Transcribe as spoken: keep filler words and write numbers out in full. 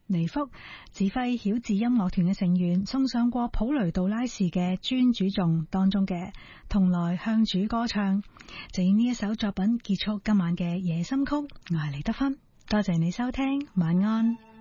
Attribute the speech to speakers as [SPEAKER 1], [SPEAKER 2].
[SPEAKER 1] 尼福指揮曉智音樂團嘅成員送上過普雷杜拉士嘅尊主頌當中嘅同來向主歌唱，就以呢一首作品結束今晚嘅夜心曲。我係李德芬，多謝你收聽，晚安。